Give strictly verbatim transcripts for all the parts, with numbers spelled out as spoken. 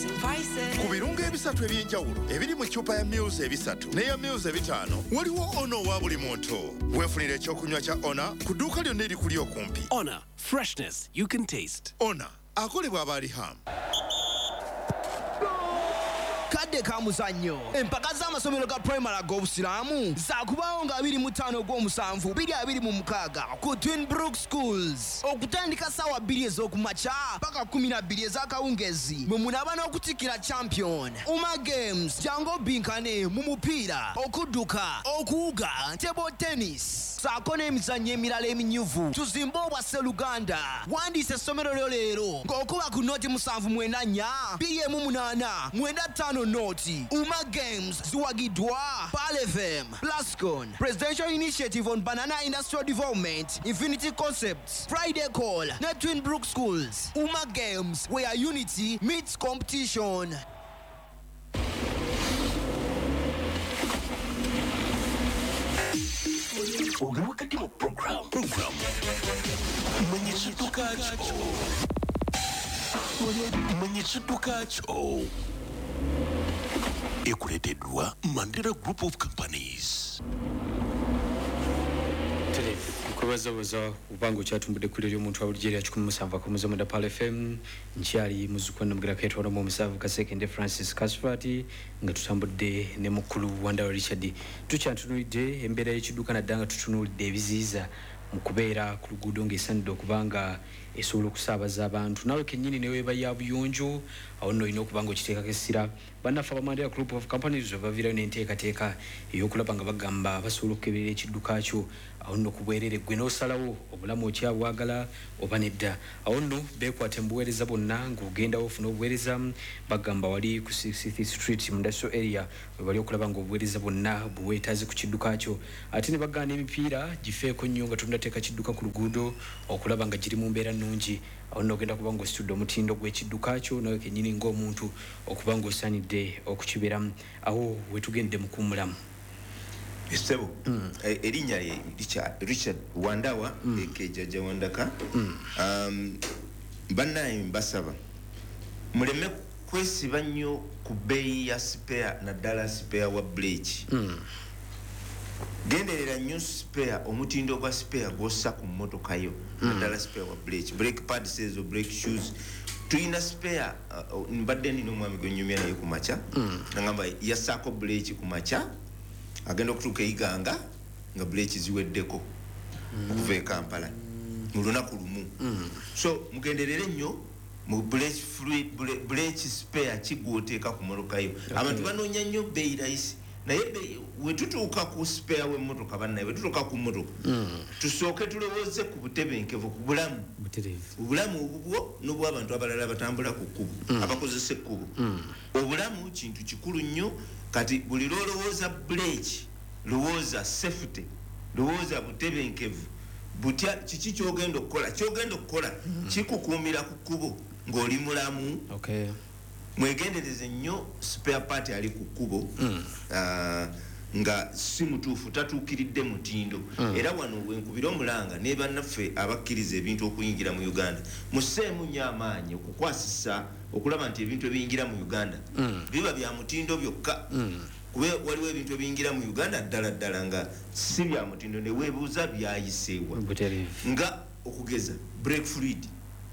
spices. Ku birungo ebisatu eby'enjawulo ebiri mu ccupa ya Meals ebisatu n'eya Meals ebitaano waliwo Ono wa buli muntu. Weefunire ekyokunywa kya Ona ku dduuka lyonna erikuli okumpi. Ona, freshness you can taste. Ona akolebwa abali ham. Kadde ka muzannyo empaka z'amasomero ga primary ag'obusiraamu zaakubaawo nga abiri mu ttaano ogw'omusanvu bbiri abiri mu mukaaga ku Twin Brook Schools okutandika ssaawa bbiri ez'okumakya paka kkumi na bbiri ez'akawungezi mwe munaaba n'okutikkira champion Uma Games jangu obinkane mu mupiira okudduka okuwuga table tennis saako n'emizannyo emirala eminyuvu tuzimbe obwa Sseluganda wandiisa essomero lyo leero ng'okuba ku nooti musanvu mwenda nnya bbiri emu munaana mwenda ttaano noti. Uma Games ziwagiddwa Pal F M, Plascon, Presidential Initiative on Banana Industrial Development, Infinity Concepts, Friday Call, net Twin Brook Schools. Uma Games, where unity meets competition. Wakati wa program. Program. Mwenye chitukacho. Mwenye chitukacho. Ekuleteddwa Mandela Group of Companies. Tele kubazabaza ubango kyatumbudde kuli lyo muntu awulijeri akikumi musanvu akomuza mu Pal F M nkyali muzukwana mugira ketwala mu musanvu kasekende Francis Kasfati nga tutambudde ne mukulu Wanda Richard tukyantunulidde embeera y'ekiduka naddanga tutunulidde ebiziiza mu kubeera ku luguudo ng'esanidde okubanga esobola okusaabaza abantu nawe kennyini ne weeba ya buyonjo awo nno olina okuba nga okiteekako essira bannaffe aba Mandela Group of Companies baviirayo n'enteekateeka ey'okulaba nga bagamba basobola okukeberera ekidduka kyo awo nno ku bwerere ggwe n'osalawo obulamu okyabwagala oba nedda awo nno beekwate mu buweereza bonna ng'ogendawo ofuna obuweereza bagamba wali ku sixtieth Street mu industrial area we bali okulaba nga obuweereza bwonna buweetaazi ku kidduka kyo ate ne bagana emipiira gifeeko nnyo nga tondateeka kidduka ku luguudo okulaba nga giri mu mbeera nnungi awo nno ogenda kuba ng'ositudde omutindo gw'ekidduka kyo nawe kennyini ng'omuntu okuba ng'osaanidde okukiberamu awo wetugende mu kummulamu Estebo mm. e, erinnya lye Richard, Richard Wandawa mm. ekejaja Wandaka mm. um, bannaye mbasaba muleme kwesiba nnyo ku bbeeyi ya spare naddala spare wa bleach mm. genderera nnyo spare omutindo gwa spare gwossa ku mmotoka yo mm. naddala spare wa bleach brake pads ezo brake shoes tulina spare uh, mbadde nina omwami gwe nnyumya naye ku makya mm. nagamba yassaako bleach ku makya agenda okutuuka eyiganga nga bleach ziweddeko mm. okuva e Kampala mu lunaku lumu mm. so mugenderere nnyo mu bleach free bleach spare kigwoteeka ku mmotoka yo okay. abantu banoonya nnyo bbeeyi layisi naye wetutuuka ku spare w'emmotoka bannaye wetutuuka ku mmotoka mm. tusooke tulowooze ku butebenkevu ku bulamu obulamu obubwo n'obw'abantu abalala batambula ku kkubo mm. abakozesa ekkubo mm. obulamu kintu kikulu nnyo kati buli lwolowooza bleach lowooza safety lowooza butebenkevu butya kiki kyogenda okukola kyogenda okukola mm. kikukuumira ku kkubo ng'oli mulamu okay. mwegendereze nnyo spare part ali ku kkubo mm. uh, nga si mutuufu tatuukiridde mutindo mm. era wano wenkubira omulanga ne bannaffe abakkiriza ebintu okuyingira mu Uganda museemu nnyo amaanyi okukwasisa okulaba nti ebintu ebiyingira mu Uganda mm. biba bya mutindo byokka mm. kube waliwo ebintu ebiyingira mu Uganda ddala ddala nga si bya mutindo ne weebuuza byayiseewa nga okugeza brake fluid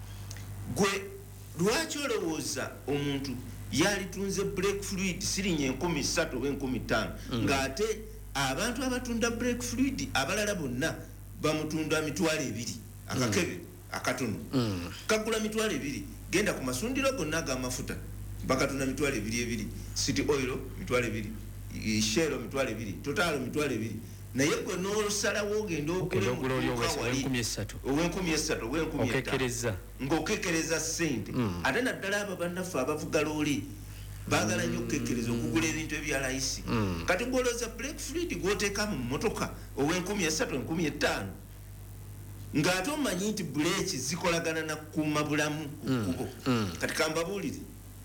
gwe lwaki olowooza omuntu yalitunze brake fluid sirinye enkumi ssatu oba enkumi ttaano mm. ng'ate abantu abatunda brake fluid abalala bonna bamutunda mitwalo ebiri akakebe mm. akatono mm. kagula mitwalo ebiri genda ku masundiro gonna ag'amafuta bakatunda mitwalo ebiri ebiri city oil mitwalo ebiri shell mitwalo ebiri total mitwalo ebiri naye gwe n'osalawo ogenda okula ow'enkumi essatu ow'enkumi essatu ow'enkumi okekereza ng'okekereza ssente mm. ate naddala abo bannaffe abavuga looli baagala nnyo okukekereza okugula ebintu ebya layisi mm. kati gwolooza brake fluid gw'oteeka mu mmotoka ow'enkumi essatu enkumi ettaano ng'ate omanyi nti buleeki zikolagana na kukuuma bulamu ku kkubo mm. mm. kati kambabuulire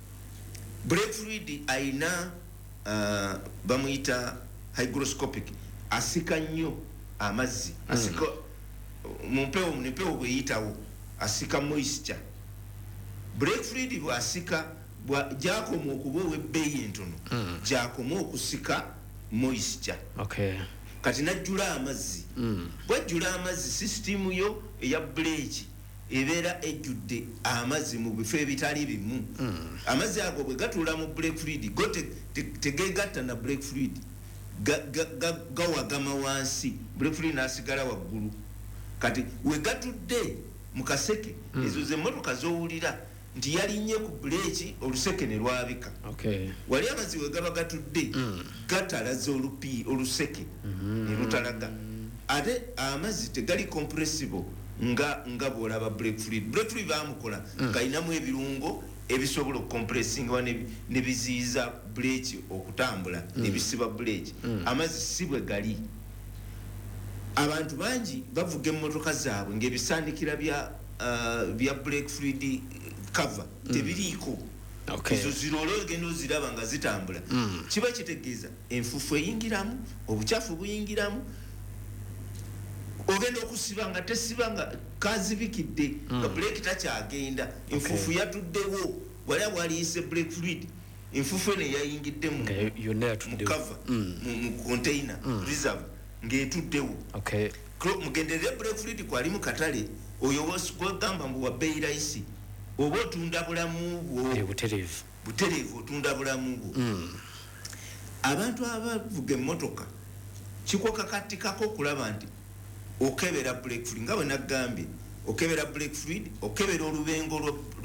brake fluid ayina uh, bamuyita hygroscopic asika nnyo amazzi asika mm. mumpewo mumpewo bweyitawo asika moisture brake fluid bwasika gyakoma okuba ow'ebbeeyi entono gyakoma okusika moisture okay kati najjula amazzi bwajjula amazzi sisitimu yo eya buleki ebeera ejjudde amazzi mu bifo ebitali bimu amazzi ago bwe gatuula mu black fluid go tegegatta na black fluid gawagama wansi black fluid n'asigala waggulu kati we gatudde mu kaseke ezo ze mmotoka z'owulira nti yalinnye ku buleki oluseke ne lwabika okay wali amazzi we gaba gatudde gatalaza olupi oluseke ne lutalaga ate amazzi tegali compressible nga nga bwolaba black fluid black fluid bamukola ng'alinamu ebirungo ebisobola okukompressinga ne biziiza buleki okutambula ne bisiba buleki amazzi si bwe gali abantu bangi bavuga emmotoka zaabwe ng'ebisandikira bya bya black fluid cover tebiriiko ezo zirolo ogenda oziraba nga zitambula kiba kitegeeza enfufu eyingiramu obukyafu buyingiramu ogenda okusiba nga tesiba nga kazibikidde nga buleki takyagenda enfufu yatuddewo wali abwaliyise black fluid enfufu eno eyayingiddemu mu cover mu container reserve ng'etuddewo mugenderere black fluid kwali mu katale oyo wogamba mbu wabbeeyi layisi oba otunda bulamu bwo butereevu otunda bulamu bwo abantu abavuga emmotoka kikwakakatikako okulaba nti okebera black fluid nga bwe nagambye okebera black fluid okebera olubengo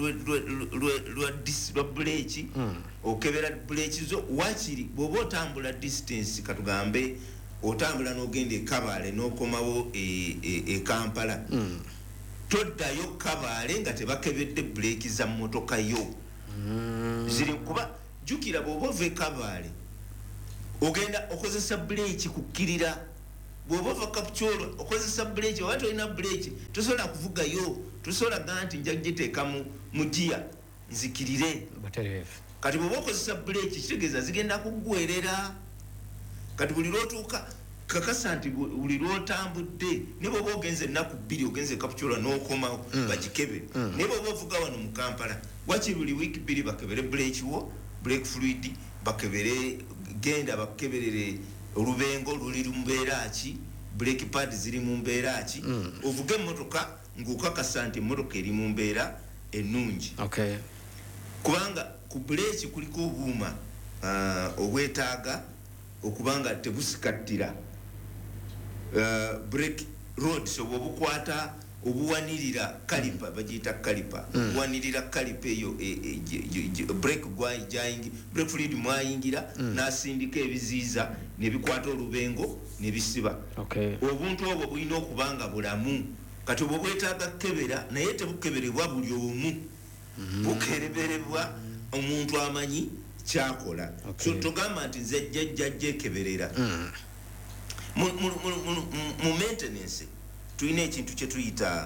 lwa buleki okebera buleki zo wakiri bw'oba otambula distance katugambe otambula n'ogenda e Kabale n'okomawo e Kampala toddayo Kabale nga tebakebedde buleki za mmotoka yo ziri kuba jukira bw'oba ova e Kabale ogenda okozesa buleki kukkirira bw'oba ova Kapcholo okozesa buleki oba tolina buleki tosobola kuvugayo tosobola gaa nti nja kugiteeka mu giya nzikirire kati bw'oba okozesa buleki kitegeeza zigenda kuggwerera kati buli lwotuuka kakasa nti buli lwotambudde ne bw'oba ogenze ennaku bbiri ogenze Kapcholo n'okomawo bagikebe naye bw'oba ovuga wano mu Kampala wakiri buli wiiki bbiri bakebere buleki wo black fluid bakebere genda bakeberere olubengo luli mu mbeera ki brake pad ziri mu mbeera ki ovuga emmotoka ng'okakasa nti emmotoka eri mu mbeera ennungi okay kubanga ku buleki kuliko obuuma obwetaaga okubanga tebusikattira brake rods obwo obukwata obuwanirira kalipa bagiyita kalipa obuwanirira kalipa eyo brake gwayingi brake fluid mwayingira n'asindika ebiziiza ne bikwata olubengo ne bisiba obuntu obwo bulina okubanga bulamu kati obwo bwetaaga kebera naye tebukeberebwa buli omu bukereberebwa omuntu amanyi kyakola so togamba nti nze jjajja ekeberera mu maintenance tulina ekintu kye tuyita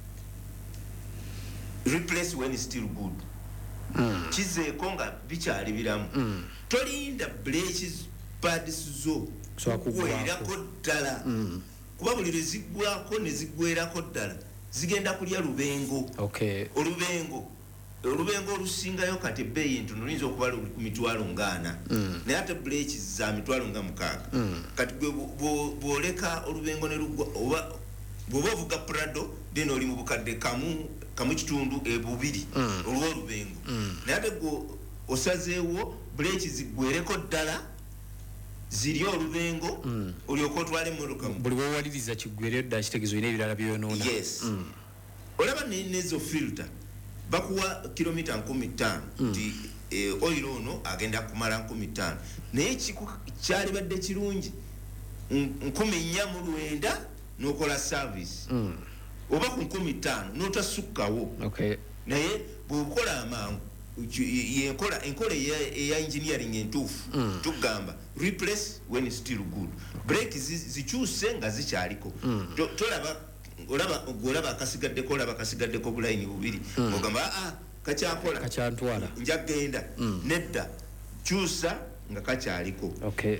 replace when still good kizeeko nga bikyali biramu tolinda brakes pads zo kuggwerako ddala kuba buli lwe ziggwako ne ziggwerako ddala zigenda kulya lubengo olubengo olubengo olusingayo kati ebbeeyi entono luyinza okuba luli ku mitwalo ngaana naye ate brakes za mitwalo nga mukaaga kati bw'oleka olubengo ne luggwa oba bw'oba ovuga Prado then oli mu bukadde kamu kamu kitundu ebubiri olw'olubengo naye ate gwe osazeewo buleki ziggwereko ddala ziri olubengo olyoka otwala emmotoka buli bwowaliriza kiggwereyo ddala kitegeeza olina ebirala byonoona yes olaba nezo filter bakuwa kilomita nkumi ttaano nti oil ono agenda kumala nkumi ttaano naye kyalibadde kirungi nkumi nnya mu lwenda n'okola service oba ku nkumi ttaano n'otasukkawo naye bw'okola amangu yenkola enkola eya engineering entuufu tugamba replace when still good brake zikyuse nga zikyaliko tolaba olaba olaba akasigaddeko olaba akasigaddeko bulayini bubiri ogamba aa kakyakola kakyantwala njagenda nedda kyusa nga kakyaliko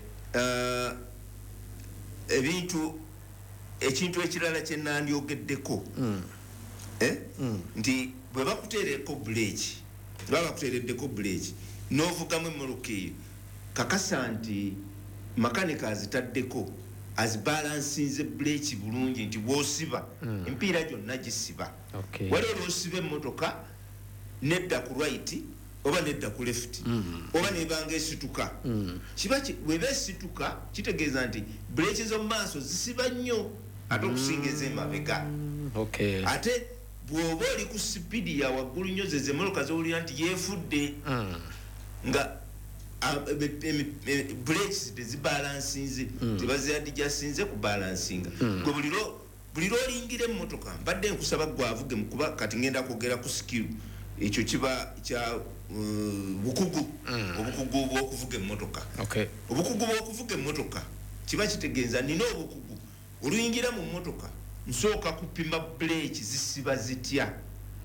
ebintu ekintu ekirala kye nandyogeddeko nti bwe bakuteereko buleki baba kutereddeko break n'ovugamu emmoloka eyo kakasa nti makanika azitaddeko azibalansinze break bulungi nti bw'osiba mm. empiira gyonna gisiba okay. waliwo lw'osiba emmotoka nedda ku right oba nedda ku left mm. oba nebanga esituka mm. kiba weba esituka kitegeeza nti break zo maaso zisiba nnyo ate okusinga ez'emabega okay. ate bw'oba oli ku sipiidi ya waggulu nnyo ze zemmotoka zowulira nti yeefudde mm. nga breaks tezibalansinze mm. tebaziyadijasinze kubalansinga mm. gwe buli lwolingira emmotoka mbadde nkusaba gwavuge mukuba kati ngenda kwogera ku skill ekyo kiba kya uh, bukugu mm. obukugu bw'okuvuga emmotoka okay. obukugu bw'okuvuga emmotoka kiba kitegeeza nina obukugu oluyingira mu mmotoka nsooka kupima break zisiba zitya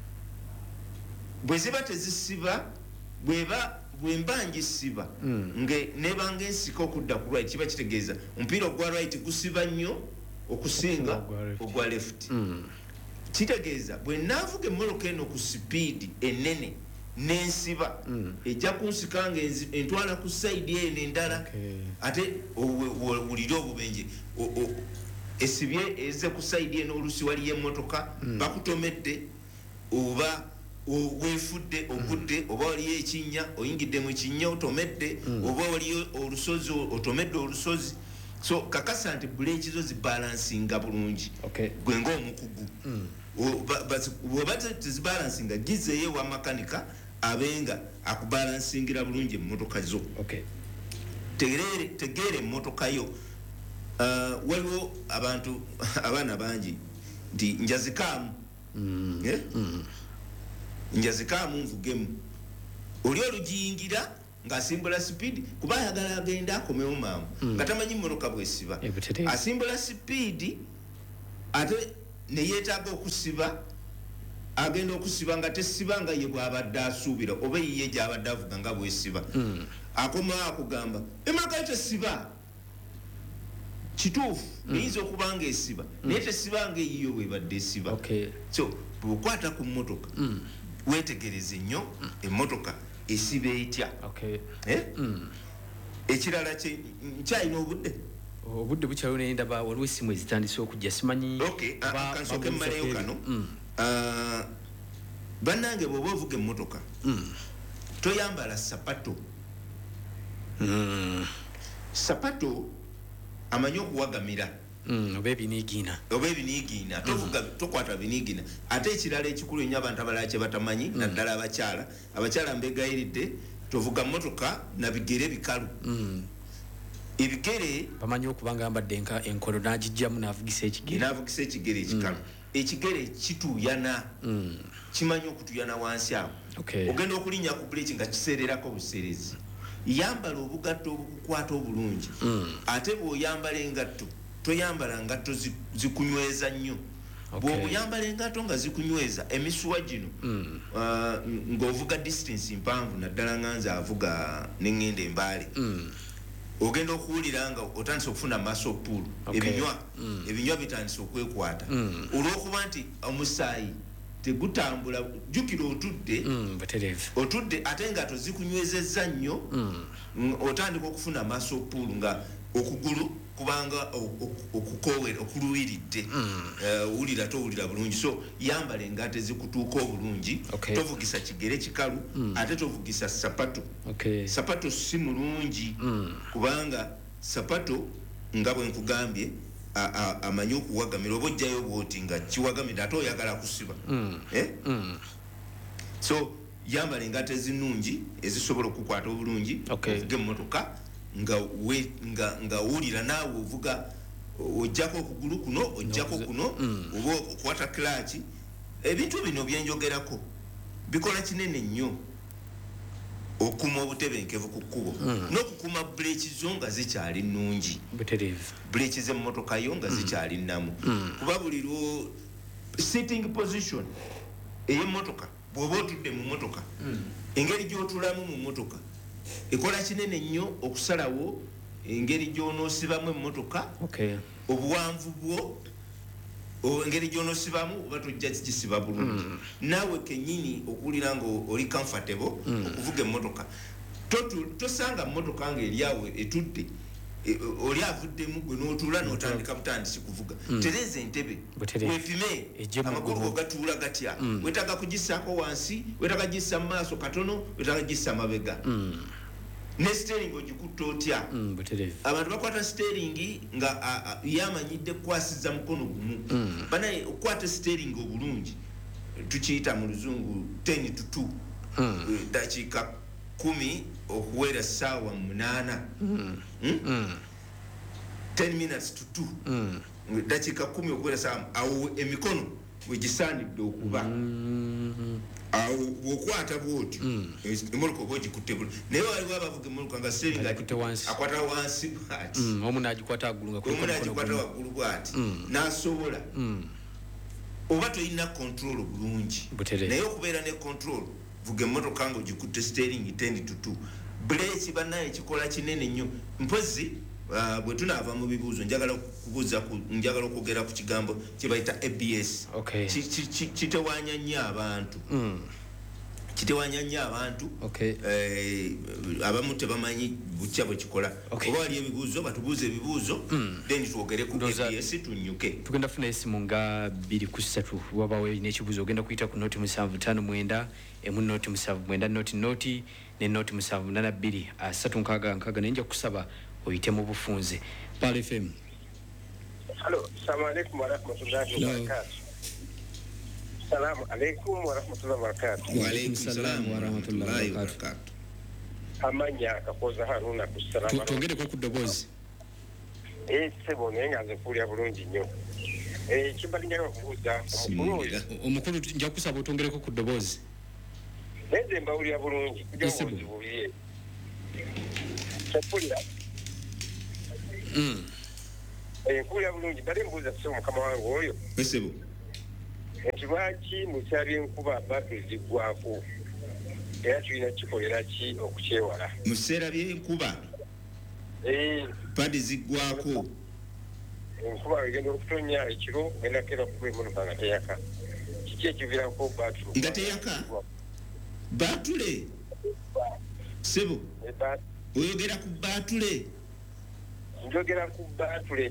bwe ziba tezisiba bweba bwemba njisiba mm. nge nebanga ensika okudda ku right kiba kitegeeza omupiira ogwa right gusiba nnyo okusinga ogwa left mm. kitegeeza bwe naavuga emmoloka eno ku sipiidi ennene n'ensiba mm. ejja kunsika nga entwala ku sayidi eno endala okay. ate wulire obubenje esibye eze ku sayidi eno olusi waliyo emmotoka mm. bakutomedde oba weefudde ogudde mm. oba waliyo ekinnya oyingidde mu kinnya otomedde mm. oba waliyo olusozi otomedde olusozi so kakasa nti buleeki zo zibalansinga bulungi okay. gwe ng'omukugu mm. bweba tezibalansinga gizeeyo wa makanika abenga akubalansingira bulungi emmotoka zo okay. tegeera emmotoka yo uh, waliwo abantu abaana bangi nti njazikaamu mm. yeah? mm. njazikaamu nvugemu oli olugiyingira ng'asimbula sipiidi kuba ayagala agenda akomewo maamu mm. nga tamanyi mmotoka bwesiba asimbula sipiidi ate neyeetaaga okusiba agenda okusiba nga tesiba nga ye bw'abadde asuubira oba yiye gy'abadde avuga nga bwesiba mm. akomawo akugamba emaka tesiba kituufu mm. eyinza okuba nga esiba mm. naye tesiba nga eyiyo bwebadde esiba okay. so bw'okwata ku mmotoka mm. wetegereze nnyo mm. emmotoka esiba etya okay. eh? mm. ekirala nkyalina obudde obudde bukyalo naye ndaba waliwo essimu ezitandise okujja simanyi okay. kansooke mmaleyo kano mm. uh, bannange bw'oba ovuga emmotoka mm. toyambala sapato mm. sapato amanyi okuwagamira mm. oba ebiniigiina oba ebiniigiina tovuga mm. tokwata biniigiina ate ekirala ekikulu ennyo abantu abalala kye batamanyi mm. naddala abakyala abakyala mbegayiridde tovuga mmotoka na bigere bikalu mm. ebigere bamanyi okuba nga ambadde enkolo n'agijjamu n'avugisa ekigere n'avugisa ekigere ekikalu mm. ekigere kituuyana mm. kimanyi okutuyana wansi awo okay. ogenda okulinnya ku buleki nga kiseererako buseerezi yambala obugatto obukukwata obulungi mm. ate bw'oyambala engatto toyambala ngatto zikunyweza nnyo okay. bw'oyambala engatto nga zikunyweza emisuwa gino mm. uh, ng'ovuga distance mpanvu naddala nga nze avuga n'eŋŋenda embaale mm. ogenda okuwulira nga otandise okufuna muscle pull okay. ebinywa mm. ebinywa bitandise okwekwata mm. olw'okuba nti omusaayi tegutambula jukira otudde mm, otudde ate nga tozikunywezezza nnyo mm. otandika okufuna muscle pull nga okugulu kubanga okukowera okuluwiridde owulira mm. uh, towulira bulungi so yambala engato ezikutuuka obulungi okay. tovugisa kigere kikalu mm. ate tovugisa sapato okay. sapato si mulungi mm. kubanga sapato nga bwe nkugambye amanyi okuwagamira oba ojjayo bwoti nga kiwagamira ate oyagala kusiba mm. eh? mm. so yambala engato ezinungi ezisobola okukwata obulungi okay. ovuga emmotoka nga we nga nga ulira naawe ovuga ojjako okugulu kuno ojjako kuno mm. oba okwata clutch ebintu bino byenjogerako bikola kinene nnyo okuma obutebenkevu ku kkubo mm. n'okukuma breki zo nga zikyali nnungi breki z'emmotoka yo nga mm. zikyali nnamu mm. kuba buli lwo sitting position ey'emmotoka bw'oba otudde mu mmotoka mm. engeri gy'otulamu mu mmotoka ekola kinene nnyo okusalawo engeri gy'onoosibamu emmotoka okay. obuwanvu bwo engeri gy'onosibamu oba tojja kigisiba bulungi naawe kennyini okuwulira nga oli comfortable okuvuga emmotoka tosanga mmotoka nga eri awo etudde oli avuddemu gwe n'otuula n'otandika butandisi kuvuga tereeza entebe weepime amagulu go gatuula gatya wetaaga kugissaako wansi wetaaga gissa mu maaso katono wetaaga gissa mabega ne steering ogikutta otya abantu bakwata steering nga yamanyidde kukwasiza mukono gumu banaye okukwata steering obulungi tukiyita mu luzungu ten to two dakiika kumi okuwera ssaawa munaana ten minutes to two dakiika kumi okuwera ssaawa awo emikono wegisaanidde okuba awo bwokwata bwoti emmotoka oba ogikutte bulu naye waliwo abavuga emmotoka nga steering akwata wansi bwati omu n'agikwata waggulu waggulu bwati n'asobola oba toyina control bulungi naye okubeera ne control vuga emmotoka nga ogikutte steering ten to two breki bannaye kikola kinene nnyo mpozi bwe tunaava mu bibuuzo njagala kubuuza njagala okwogera ku kigambo kye bayita A B S kitewanya nnyo abantu kitewanya nnyo abantu abamu tebamanyi bukya bwe kikola oba wali ebibuuzo batubuuze ebibuuzo then twogere ku A B S tunyuke tugenda funa esimu nga bbiri ku ssatu wabawo n'ekibuuzo ogenda kuyita ku noti musanvu ttaano mwenda emu noti musanvu mwenda noti noti ne noti musanvu munaana bbiri asatu nkaaga nkaaga naye nja kusaba oyite mu bufunze Pal F M. Hello, assalamu alaikum wa rahmatullahi wa barakatuh. Assalamu alaikum wa rahmatullahi wa barakatuh. Wa alaikum salam wa rahmatullahi wa barakatuh. Amanya Kakoza Haruna kussalama. Tongere ko kudobozi. Eh sebo nenga nze kulya bulungi nnyo. Eh kimbali njagala kubuuza omukulu. Omukulu nja kusaba otongere ko kudobozi. Nze mbawulira bulungi kujja kubuuza. Sepulira. Mm. Eh kulya bulungi bali mbuuza sebo mukama wangu oyo. Esebo. Ekibaki mukyali enkuba batu zigwako. Era tulina kikolera ki okukyewala. Mu biseera by'enkuba eh padi ziggwako enkuba egenda okutonya ekiro genda kera kuba emmotoka nga teyaka kiki ekiviirako batule nga teyaka batule sebo oyogera ku batule njogera ku batule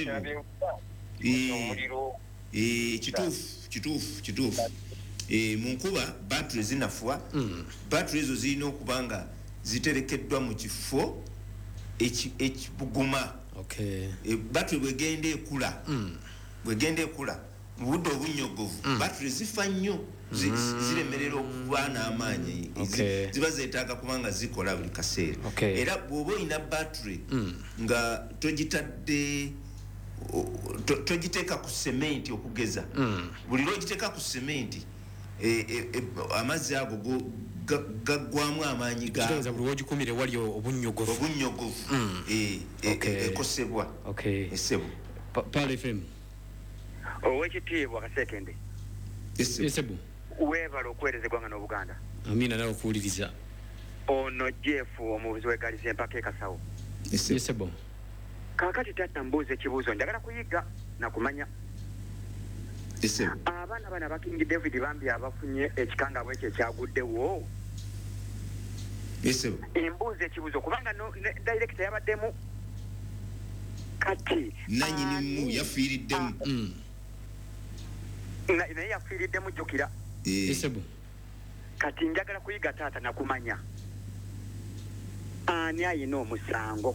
omuliro kituufu kituufu kituufu mu nkuba batule zinafuwa batule ezo zirina okuba nga ziterekeddwa mu kifo ekibuguma batule bwegenda ekula bwegenda ekula mu budde obunyogovu batule zifa nnyo ziremerera okuba n'amaanyi ziba zeetaaga kubanga zikola buli kaseera era bw'oba olina batule nga togitadde togiteeka ku sementi okugeza buli lwogiteeka ku sementi amazzi ago gaggwamu amaanyi gaabwe buli wogikumire wali obunyogovu obunyogovu ekosebwa esebo Pal F M. owekitiibwa Kasekende esebo weebala okuweereza eggwanga n'Obuganda. Amina nawe okuwuliriza ono Jeff omuvuzi w'eggaali z'empaka e Kasawo. esebo kaakati tatta mbuuza ekibuuzo njagala kuyiga nakumanya esebo abaana bana ba King David bambi abafunye ekikangabwa ekyo ekyaguddewo esebo embuuza ekibuuzo kubanga director yabaddemu kati nanyinimu yafiiriddemu naye yafiiriddemu jjukira esebo kati njagala kuyiga taata nakumanya ani ayina omusango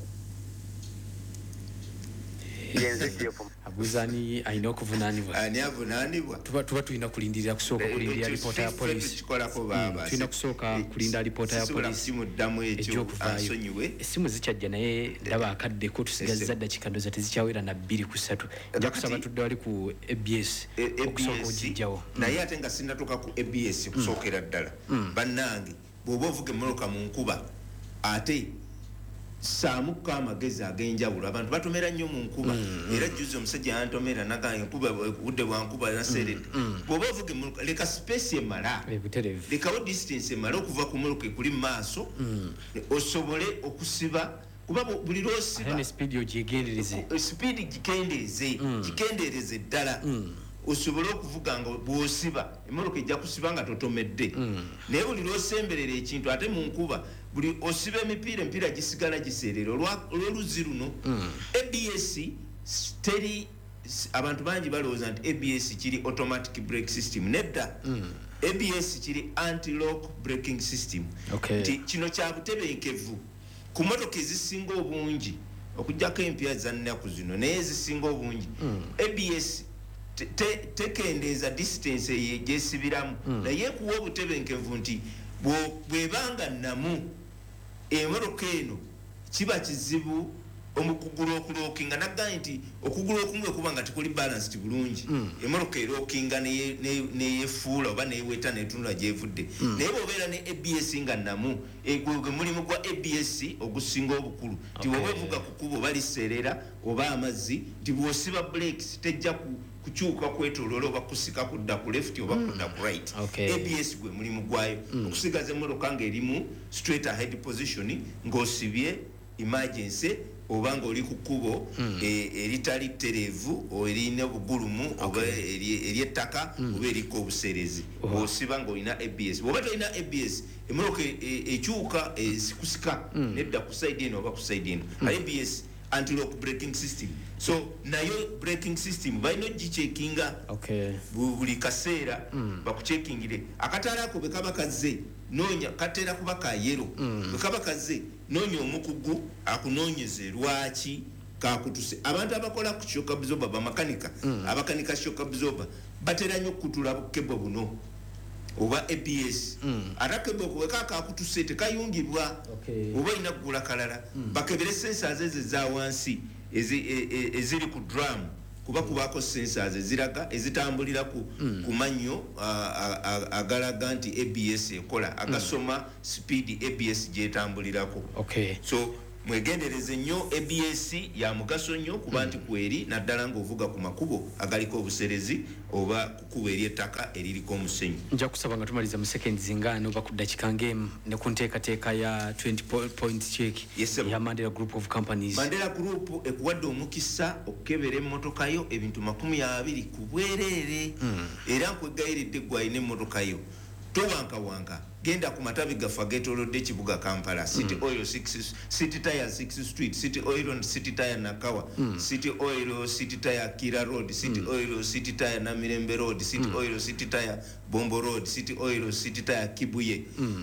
aguzani ayina okuvunaanibwa ani avunaanibwa tuba tuba tulina kulindirira kusooka kulindirira lipoota ya polisi tulina kusooka kulinda lipoota ya polisi egyokuvaayo essimu zikyajja naye ndaba akaddeko tusigazza ddakiika ndoza tezikyawera na bbiri ku ssatu nja kusaba tudde wali ku A B S okusooka ogijjawo naye ate nga sinnatuuka ku A B S kusookera ddala bannange bw'oba ovuga emmotoka mu nkuba ate saamuko amagezi ag'enjawulo abantu batomera nnyo mu nkuba era juzi omusajja yantomera naga enkuba budde bwa nkuba naseredde bw'oba ovuga emmotoka leka space emala lekawo distance emala okuva ku mmoloka ekuli mu maaso osobole okusiba kuba buli lwosiba speed gikendeereze speed gikendeeze gikendeereze ddala osobole okuvuga nga bw'osiba emmotoka ejja kusiba nga totomedde naye buli lw'osemberera ekintu ate mu nkuba buli osiba emipiira emipiira gisigala giseerera olw'oluzzi luno A B S teri abantu bangi balowooza nti A B S kiri automatic brake system nedda A B S kiri anti-lock braking system nti kino kya butebenkevu ku motoka ezisinga obungi okujjako empya za nnaku zino naye ezisinga obungi A B S tekendeeza distance gyesibiramu naye kuwa obutebenkevu nti bwebanga namu emotoka eno kiba kizibu omukugula okulookinga nagamba nti okugula okumwe kuba nga tikuli balanced bulungi emotoka erookinga neyefuula oba neeweta netunula gyevudde naye bwobeera ne A B S nga namu gwe mulimu gwa A B S ogusinga obukulu nti woba evuga ku kkubo oba liseerera oba amazzi nti bw'osiba brakes tejja kukyuka kwetoloola oba kusika kudda ku left oba kudda ku right A B S gwe mulimu gwayo okusigaza emmotoka ng'erimu straight ahead position ng'osibye emergency obanga oli ku kkubo eritali ttereevu erina obugulumu oba ery'ettaka oba eriko obuseerezi bw'osiba ng'olina A B S bw'oba tolina A B S emmotoka ekyuka sikusika nedda ku side eno oba ku side eno A B S anti-lock braking system so nayo braking system balina ogicekinga buli kaseera bakucekingire akataala ako bwe kaba kazze noonya kateera kuba ka yero bwe kaba kazze noonya omukugu akunoonyeze lwaki kakutuse abantu abakola ku shock absorber bamakanika abakanika shock absorber batera nnyo okutula bukebo buno oba A B S ate kebo bwe kakakutuse tekayungibwa oba ina kugula kalala bakebere sensors ezo za wansi eziri ku drum kuba kubako sensors eziraga ezitambulira ku kumanyo agalaga nti A B S ekola agasoma speed A B S gyetambulirako so mwegendereze nnyo A B S ya mugaso nnyo kuba nti kweri naddala ng'ovuga ku makubo agaliko obuserezi oba kukuba ery'ettaka eririko omusenyu nja kusaba nga tumaliza mu seconds ngano oba ku ddakiika ng'emu ne ku nteekateeka ya twenty point check ya Mandela Group of Companies Mandela Group ekuwadde omukisa okukebera emmotoka yo ebintu makumi abiri ku bwereere era nkwegayiridde gwalina emmotoka yo towankawanka genda ku matabi gaffe ageetoolodde ekibuga Kampala City Oil six City Tire six Street City Oil on City Tire Nakawa City Oil City Tire Kira Road City Oil City Tire Namirembe Road City Oil City Tire Bombo Road City Oil City Tire Kibuye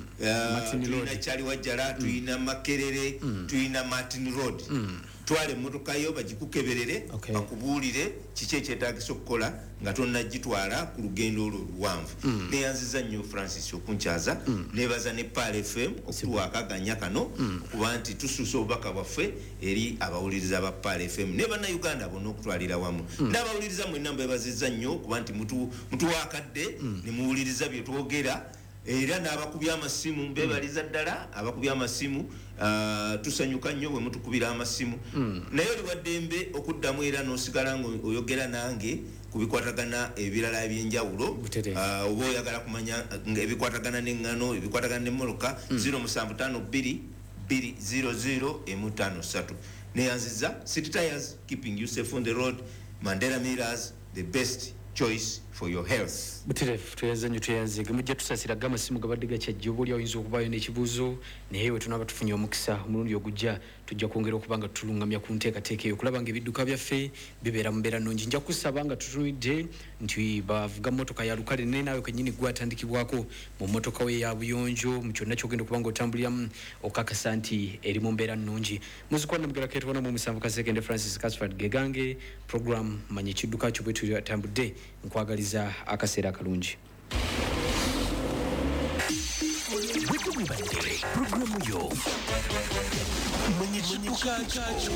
tuyina Chali Wajjala tuyina Makerere tuyina Martin Road twale emmotoka yo bagikukeberere bakubuulire kiki ekyetaagisa okukola nga tonnagitwala ku lugendo olwo oluwanvu neyanziza nnyo Francis okunkyaza nebaza ne P A L F M okutuwaakaganya kano okuba nti tususa obubaka bwaffe eri abawuliriza ba P A L F M ne bannayuganda bonna okutwalira wamu n'abawuliriza mwenna mbebazizza nnyo okuba nti mutuwaakadde ne muwuliriza bye twogera era n'abakubya amasimu mbebaliza ddala abakubya amasimu tusanyuka nnyo bwe mutukubira amasimu naye oli waddembe okuddamu era n'osigala ng'oyogera nange ku bikwatagana ebirala ebyenjawulo oba oyagala kumanya ebikwatagana n'eŋŋano ebikwatagana n'emmoloka zero musanvu ttaano bbiri bbiri zero zero emu ttaano ssatu neyanziza City Tires keeping you safe on the road Mandela Mirrors the best choice for your health. Buterefu tuyanze nnyo tuyanzege mujja tusasiraga amasimu gabadde gakyajja oba oli oyinza okubayo n'ekibuuzo naye we tunaaba tufunye omukisa omulundi ogujja tujja kwongera okuba nga tutulungamya ku nteekateeka eyo okulaba nga ebidduka byaffe bibeera mu mbeera nnungi nja kusaba nga tutunudde nti bavuga mmotoka ya lukale naye naawe kennyini gwatandikibwako mu mmotoka we ya buyonjo mu kyonna kyogenda okuba nga otambuliramu okakasa nti eri mu mbeera nnungi muzikwana mugera keetubona mu musanvu kasekende Francis Casford Gegange program manya ekidduka kyo bwe tutambudde nkwagaliza akaseera akalungi programu yo mwenye chiduka chacho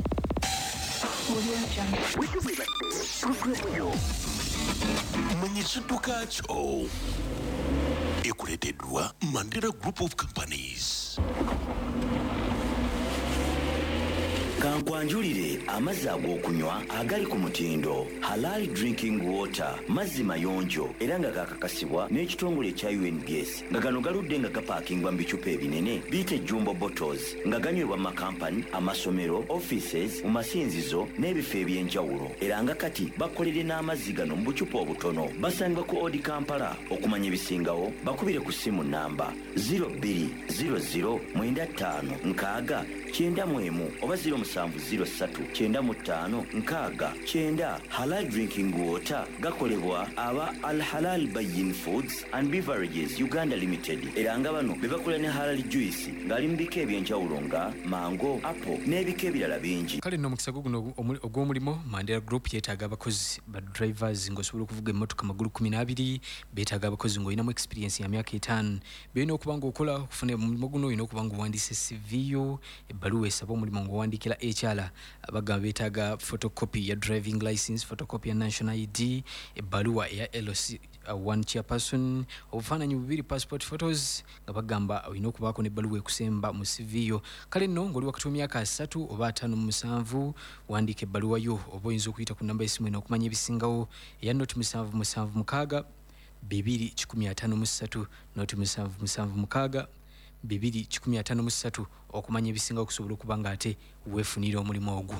programu yo mwenye chiduka cho ekuleteddwa Mandela Group of Companies. kankwanjulire amazzi ag'okunywa agali ku mutindo Halal Drinking Water, mazzi mayonjo era nga gakakasibwa n'ekitongole ekya U N B S nga gano galudde nga gapaakingwa mu bicupa ebinene biyite jumbo bottles nga ganywebwa mu makampani, amasomero, offices, mu masinzizo n'ebifo eby'enjawulo era nga kati bakolere n'amazzi gano mu bucupa obutono. Basangibwa ku Odi Kampala. Okumanya ebisingawo bakubire ku ssimu namba zero two zero zero nine five nkaaga kyenda mu emu oba zero seven zero three kyenda mu ttaano nkaaga kyenda. Halal Drinking Water gakolebwa aba Al Halal Bayin Foods and Beverages Uganda Limited era nga bano be bakola ne Halal Juice ng'ali mu bika eby'enjawulo nga mango, apple n'ebika ebirala bingi. Kale nno omukisa guno ogw'omulimo Mandela Group yeetaaga abakozi ba drivers ng'osobola okuvuga emmotoka magulu kumi n'abiri, beetaaga abakozi ng'olinamu experience ya myaka etaano. Beerina okuba ng'okola okufuna omulimu guno olina okuba ng'owandiise C V yo, ebbaluwa esaba omulimu ng'owandiikira H R. Abagamba beetaaga photocopy ya driving license, photocopy ya national I D, ebbaluwa eya L C uh, one chairperson, obufaananyi bubiri passport photos, nga bagamba olina okubaako n'ebbaluwa ekusemba mu C V yo. Kale nno ng'oli wakati w'emyaka asatu oba ataano mu musanvu, wandiika ebbaluwa yo oba oyinza okuyita ku namba y'essimu eno okumanya ebisingawo eya noti musanvu musanvu mukaaga bibiri kikumi ataano mu ssatu, noti musanvu musanvu mukaaga bibiri kikumi ataano mu ssatu okumanya ebisingawo okusobola okuba ng'ate weefunira omulimu ogwo.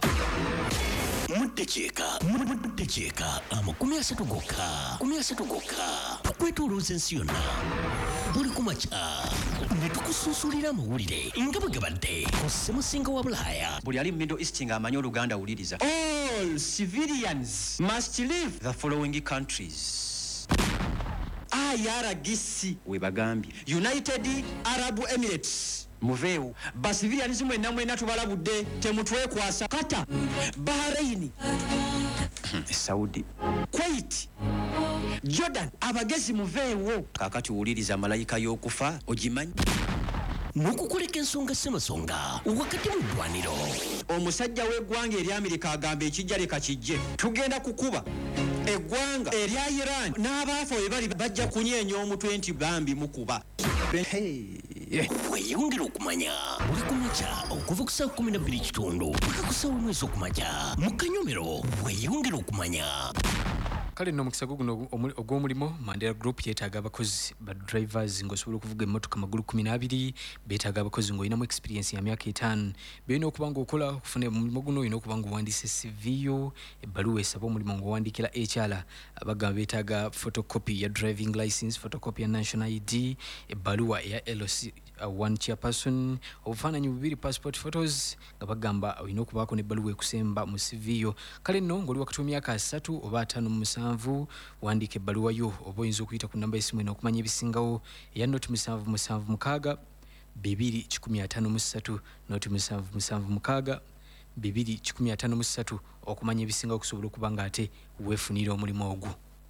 Muddekyeka muddekyeka amakumi asatu gokka kumi asatu gokka tukwetolooza ensi yonna buli kumakya ne tukusuusulira amawulire nga bwe gabadde ku ssemusinga wa Bulaaya. Buli ali mu Middle East ng'amanyi Oluganda awuliriza. All civilians must leave the following countries. I R G C we bagambye United Arab Emirates muveewo basivilians mwenna mwenna tubalabudde temutwekwasa. Qatar, Bahrain, Saudi, Kuwait, Jordan, abagezi muveewo. Kakati wuliriza malayika y'okufa ogimanyi. N'okukoleka ensonga ssemasonga wakati mu ddwaniro. Omusajja w'eggwanga eri Amerika agamba ekijja leka kijje. Tugenda kukuba eggwanga erya Iran n'abaafa we bali bajja kunyeenya omutwe nti bambi mukuba. Weeyongera okumanya buli kumakya okuva ku saa kumi na bbiri kitundu paka ku saa omwezi okumakya mu Kanyomero. Weeyongera okumanya. Kale nno omukisa guno ogw'omulimo Mandela Group yeetaaga abakozi ba drivers ng'osobola okuvuga emmotoka magulu kumi n'abiri, beetaaga abakozi ng'olinamu experience ya myaka etaano. Beerina okuba ng'okola okufuna omulimu guno olina okuba ng'owandiise C V yo, ebbaluwa esaba omulimu ng'owandiikira H R. Abagamba beetaaga photocopy ya driving license, photocopy ya national I D, ebbaluwa eya L C one chairperson, obufaananyi bubiri passport photos, nga bagamba olina okubaako n'ebbaluwa ekusemba mu C V yo. Kale nno ng'oli wakati w'emyaka asatu oba ataano mu musanvu, wandiika ebbaluwa yo oba oyinza okuyita ku namba y'essimu eno okumanya ebisingawo eya noti musanvu musanvu mukaaga bibiri kikumi ataano mu ssatu, noti musanvu musanvu mukaaga bibiri kikumi ataano mu ssatu okumanya ebisingawo okusobola okuba ng'ate weefunira omulimu ogwo.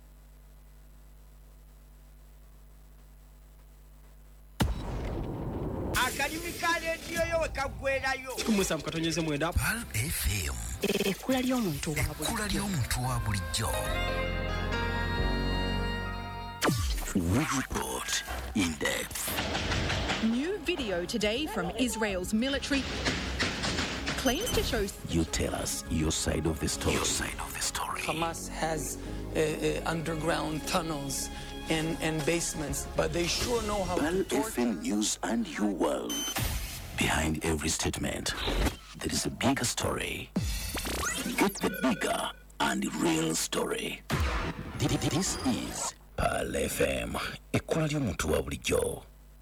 Akadimi ka rediyo yo wekagwerayo musanvu katonyeze mwenda Pal F M ekkula ly'omuntu wa bulijjo. ekkula ly'omuntu wa bulijjo. We report in depth. New video today from Israel's military claims to show. You tell us your side of the story. Your side of the story. Hamas has uh, uh, underground tunnels and, and basements, but they sure know how Pal to F M News and your world. Behind every statement, there is a bigger story. Get the bigger and real story. This is Pal F M, ekkula ly'omuntu wa bulijjo.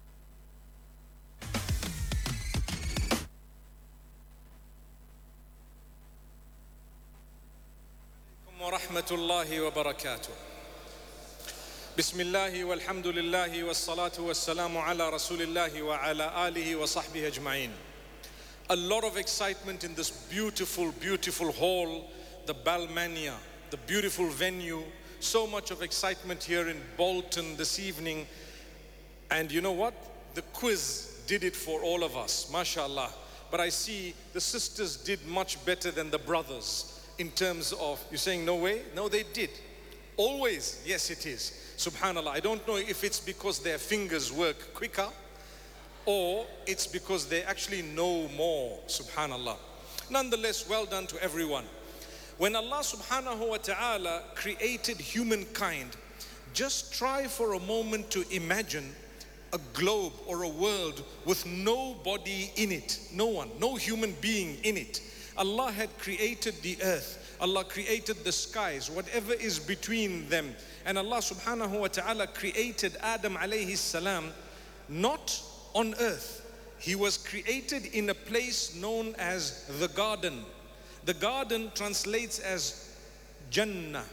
ورحمة الله وبركاته. بسم الله والحمد لله والصلاة والسلام على رسول الله وعلى آله وصحبه أجمعين. A lot of excitement in this beautiful, beautiful hall, the Balmania, the beautiful venue. So much of excitement here in Bolton this evening. And you know what? The quiz did it for all of us, mashallah. But I see the sisters did much better than the brothers. In terms of, you're saying no way? No, they did. Always, yes it is. Subhanallah, I don't know if it's because their fingers work quicker or it's because they actually know more, subhanallah. Nonetheless, well done to everyone. When Allah subhanahu wa ta'ala created humankind, just try for a moment to imagine a globe or a world with nobody in it. No one, no human being in it. Allah had created the earth. Allah created the skies, whatever is between them. And Allah subhanahu wa ta'ala created Adam alayhi salam not on earth. He was created in a place known as the garden. The garden translates as Jannah.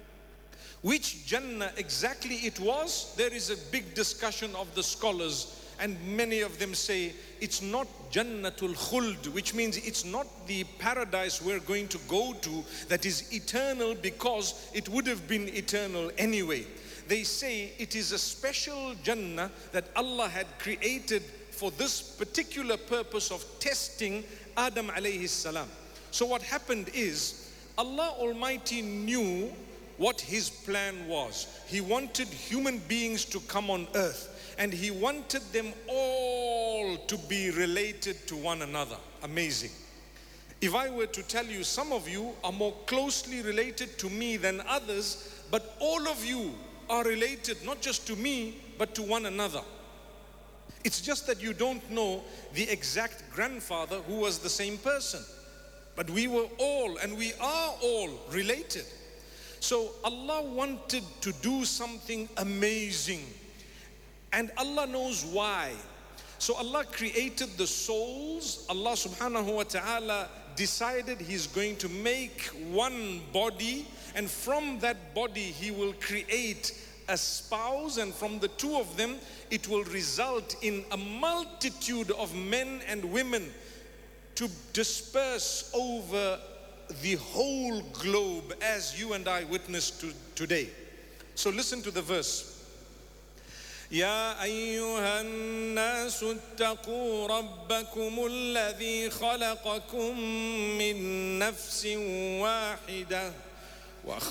Which Jannah exactly it was, there is a big discussion of the scholars, and many of them say it's not Jannatul Khuld, which means it's not the paradise we're going to go to that is eternal, because it would have been eternal anyway. They say it is a special Jannah that Allah had created for this particular purpose of testing Adam alayhi salam. So what happened is, Allah Almighty knew what His plan was. He wanted human beings to come on earth, and He wanted them all to be related to one another. Amazing. If I were to tell you, some of you are more closely related to me than others, but all of you are related not just to me, but to one another. It's just that you don't know the exact grandfather who was the same person. But we were all, and we are all related. So Allah wanted to do something amazing, and Allah knows why. So Allah created the souls. Allah subhanahu wa ta'ala decided He's going to make one body, and from that body He will create a spouse, and from the two of them it will result in a multitude of men and women to disperse over the whole globe, as you and I witness to today. So listen to the verse. يا أيها الناس اتقوا ربكم الذي خلقكم من نفس واحدة